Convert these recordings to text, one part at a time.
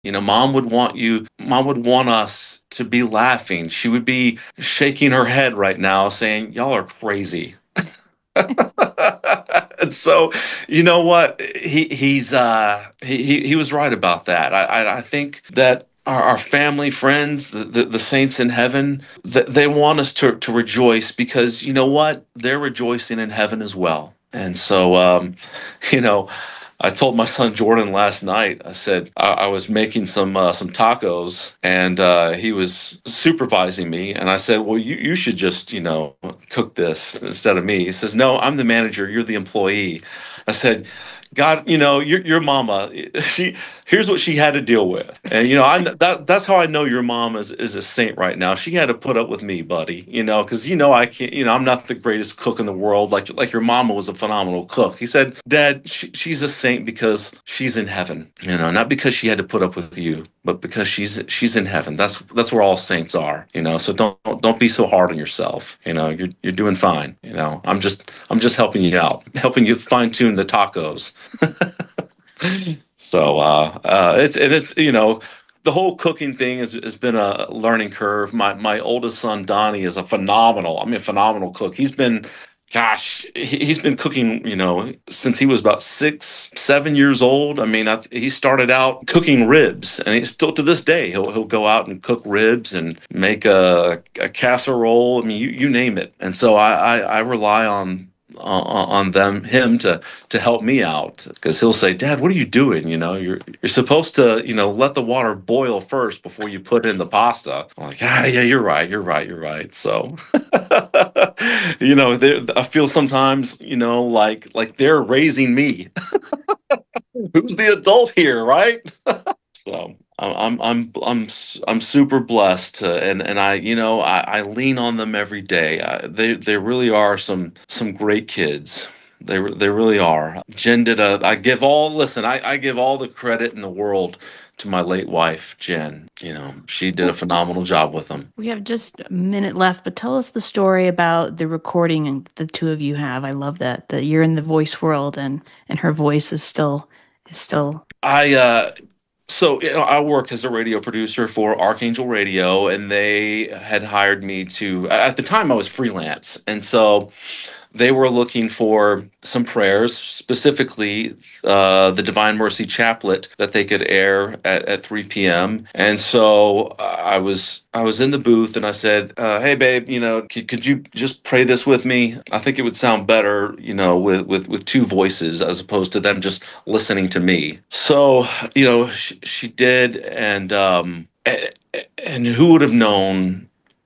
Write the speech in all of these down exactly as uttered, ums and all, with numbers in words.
You know, mom would want you, mom would want us to be laughing. She would be shaking her head right now saying, y'all are crazy. And so, you know what? He he's uh he he, he was right about that. I I, I think that our, our family, friends, the, the, the saints in heaven, th- they want us to to rejoice because you know what? They're rejoicing in heaven as well. And so, um, you know, I told my son Jordan last night. I said I, I was making some uh, some tacos, and uh, he was supervising me. And I said, "Well, you you should just you know cook this instead of me." He says, "No, I'm the manager. You're the employee." I said, "God, you know your your mama. She here's what she had to deal with, and you know I that that's how I know your mom is is a saint right now. She had to put up with me, buddy. You know, because you know I can't. You know I'm not the greatest cook in the world. Like like your mama was a phenomenal cook." He said, "Dad, she, she's a saint because she's in heaven. You know, not because she had to put up with you, but because she's she's in heaven. That's that's where all saints are. You know, so don't don't be so hard on yourself. You know, you're you're doing fine. You know, I'm just I'm just helping you out, helping you fine tune the tacos." So uh, uh, it's and it's you know the whole cooking thing has, has been a learning curve. My my oldest son Donnie is a phenomenal, I mean, phenomenal cook. He's been, gosh, he, he's been cooking, you know, since he was about six, seven years old. I mean, I, he started out cooking ribs, and he still to this day he'll he'll go out and cook ribs and make a, a casserole. I mean, you you name it. And so I I, I rely on on on them him to to help me out because he'll say, "Dad, what are you doing? You know, you're you're supposed to you know let the water boil first before you put in the pasta." I'm like, "Ah, yeah, you're right, you're right, you're right." So, you know, there- I feel sometimes you know like like they're raising me. Who's the adult here, right? So I'm I'm I'm I'm super blessed, uh, and and I you know I, I lean on them every day. I, they they really are some some great kids. They they really are. Jen did a. I give all listen. I I give all the credit in the world to my late wife, Jen. You know, she did a Well, phenomenal job with them. we have just a minute left, but tell us the story about the recording and the two of you have. I love that that you're in the voice world and and her voice is still is still I uh so you know, I work as a radio producer for Archangel Radio, and they had hired me to. At the time, I was freelance, and so they were looking for some prayers, specifically uh, the Divine Mercy Chaplet that they could air at, at three p m. And so uh, I was I was in the booth and I said, uh, "Hey, babe, you know, could, could you just pray this with me? I think it would sound better, you know, with with with two voices as opposed to them just listening to me." So you know, she, she did, and um, a- and who would have known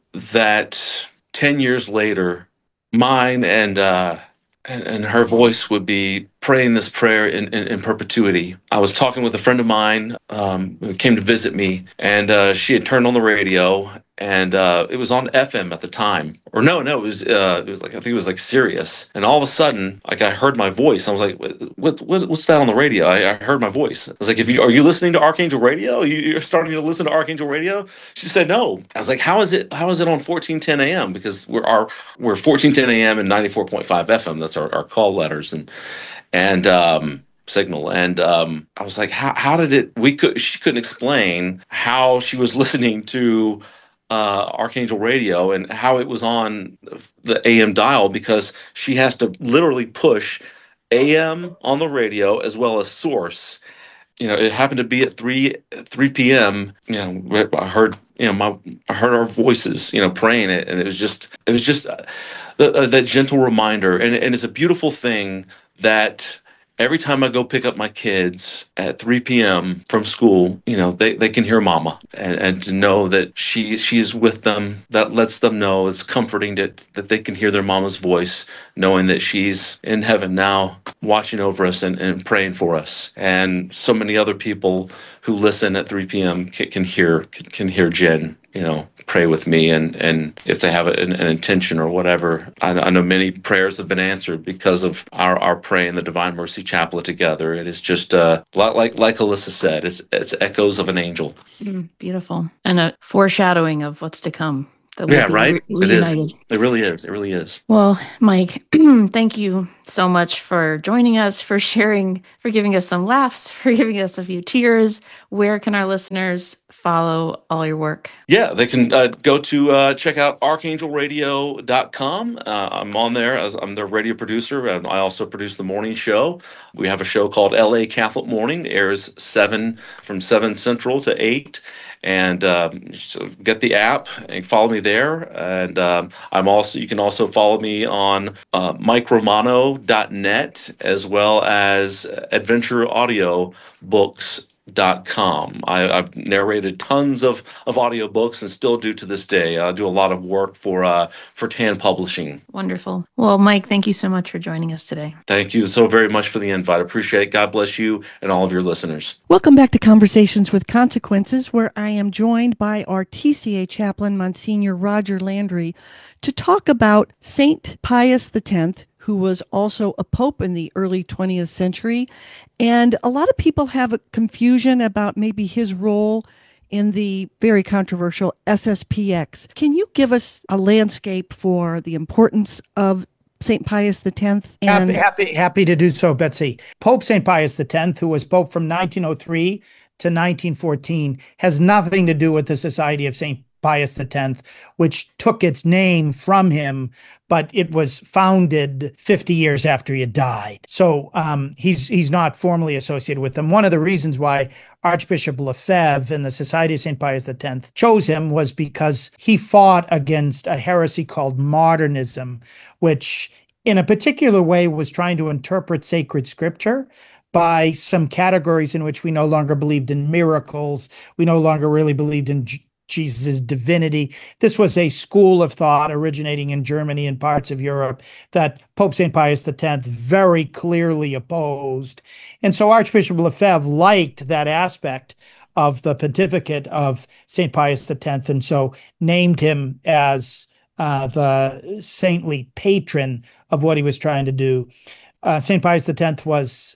that ten years later, mine and uh and, and her voice would be praying this prayer in, in, in perpetuity. I was talking with a friend of mine um, who came to visit me, and uh, she had turned on the radio, and uh, it was on F M at the time, or no, no, it was uh, it was like I think it was like Sirius, and all of a sudden, like I heard my voice. I was like, "What, what what's that on the radio?" I, I heard my voice. I was like, "If you are you listening to Archangel Radio? You, you're starting to listen to Archangel Radio?" She said, "No." I was like, "How is it? How is it on fourteen ten A M? Because we're our we're fourteen ten A M and ninety-four point five F M. That's our, our call letters and and um, signal." And um, I was like, "How how did it?" We could she couldn't explain how she was listening to uh, Archangel Radio and how it was on the A M dial because she has to literally push A M on the radio as well as source. You know, it happened to be at three three p m. You know, I heard you know my I heard our voices, you know, praying it, and it was just it was just uh, the, uh, that gentle reminder, and and it's a beautiful thing that every time I go pick up my kids at three p m from school, you know, they, they can hear mama and, and to know that she she's with them, that lets them know it's comforting that, that they can hear their mama's voice, knowing that she's in heaven now watching over us and, and praying for us. And so many other people who listen at three p m can, can hear can, can hear Jen, you know, pray with me, and and if they have an, an intention or whatever. I, I know many prayers have been answered because of our our praying the Divine Mercy Chaplet together. It is just uh like like like Alyssa said, it's it's echoes of an angel. mm, beautiful and a foreshadowing of what's to come that we'll Yeah, be right. re- It is. reunited. It really is. It really is. Well, Mike, thank you so much for joining us, for sharing, for giving us some laughs, for giving us a few tears. Where can our listeners follow all your work? Yeah, they can uh, go to uh, check out archangel radio dot com. Uh, I'm on there as I'm their radio producer, and I also produce the morning show. We have a show called L A Catholic Morning. It airs seven from seven Central to eight. And um, so get the app and follow me there. And um, I'm also you can also follow me on uh, mike romano dot net as well as adventure audio books dot com. I, I've narrated tons of of audiobooks and still do to this day. I do a lot of work for uh, for Tan Publishing. Wonderful. Well, Mike, thank you so much for joining us today. Thank you so very much for the invite. I appreciate it. God bless you and all of your listeners. Welcome back to Conversations with Consequences, where I am joined by our T C A chaplain, Monsignor Roger Landry, to talk about Saint Pius X, who was also a pope in the early twentieth century. And a lot of people have a confusion about maybe his role in the very controversial S S P X. Can you give us a landscape for the importance of Saint Pius X? And happy, happy, happy to do so, Betsy. Pope Saint Pius X, who was pope from nineteen oh three to nineteen fourteen, has nothing to do with the Society of Saint Pius X, which took its name from him, but it was founded fifty years after he had died. So um, he's he's not formally associated with them. One of the reasons why Archbishop Lefebvre and the Society of Saint Pius X chose him was because he fought against a heresy called modernism, which in a particular way was trying to interpret sacred scripture by some categories in which we no longer believed in miracles. We no longer really believed in J- Jesus' divinity. This was a school of thought originating in Germany and parts of Europe that Pope Saint Pius X very clearly opposed. And so Archbishop Lefebvre liked that aspect of the pontificate of Saint Pius X, and so named him as uh, the saintly patron of what he was trying to do. Uh, Saint Pius X was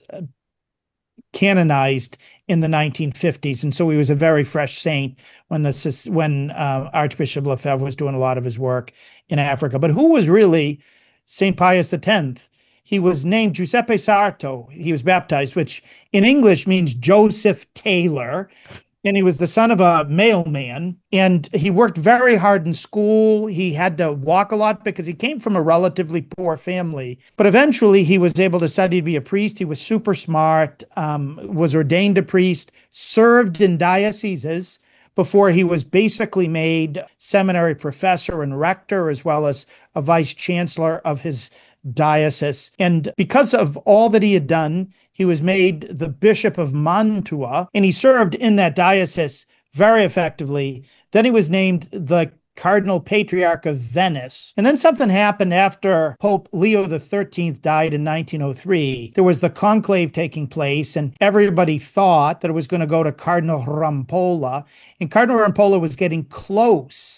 canonized in the nineteen fifties, and so he was a very fresh saint when the when uh, Archbishop Lefebvre was doing a lot of his work in Africa. But who was really Saint Pius X? He was named Giuseppe Sarto. He was baptized, which in English means Joseph Taylor. And he was the son of a mailman, and he worked very hard in school. He had to walk a lot because he came from a relatively poor family. But eventually he was able to study to be a priest. He was super smart, um, was ordained a priest, served in dioceses before he was basically made seminary professor and rector, as well as a vice chancellor of his diocese. And because of all that he had done, he was made the Bishop of Mantua, and he served in that diocese very effectively. Then he was named the Cardinal Patriarch of Venice. And then something happened after Pope Leo the thirteenth died in nineteen oh three. There was the conclave taking place, and everybody thought that it was going to go to Cardinal Rampolla. And Cardinal Rampolla was getting close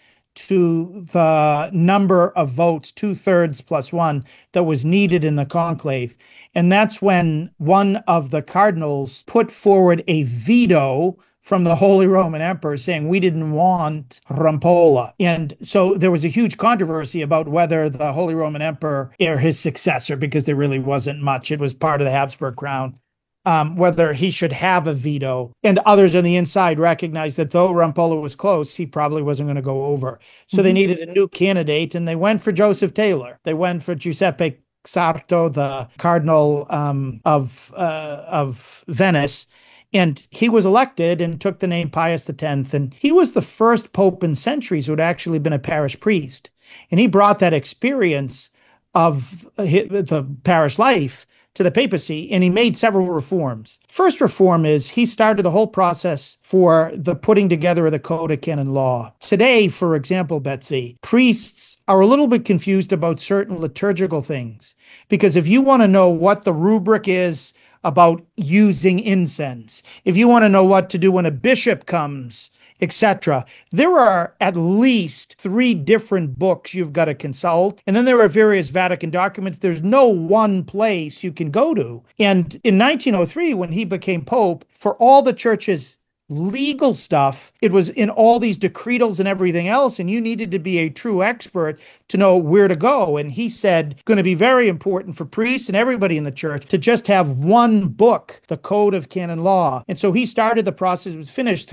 to the number of votes, two-thirds plus one, that was needed in the conclave. And that's when one of the cardinals put forward a veto from the Holy Roman Emperor saying we didn't want Rampolla. And so there was a huge controversy about whether the Holy Roman Emperor or his successor, because there really wasn't much, it was part of the Habsburg crown, Um, whether he should have a veto. And others on the inside recognized that though Rampolla was close, he probably wasn't going to go over. So mm-hmm. They needed a new candidate, and they went for Joseph Taylor. They went for Giuseppe Sarto, the Cardinal um, of uh, of Venice. And he was elected and took the name Pius X. And he was the first pope in centuries who had actually been a parish priest. And he brought that experience of the parish life to the papacy, and he made several reforms. First reform is he started the whole process for the putting together of the Code of Canon Law. Today, for example, Betsy, priests are a little bit confused about certain liturgical things, because if you want to know what the rubric is about using incense, if you want to know what to do when a bishop comes, et cetera, there are at least three different books you've got to consult. And then there are various Vatican documents. There's no one place you can go to. And in nineteen oh three, when he became pope, for all the churches legal stuff. It was in all these decretals and everything else, and you needed to be a true expert to know where to go. And he said, going to be very important for priests and everybody in the church to just have one book, the Code of Canon Law. And so he started the process, it was finished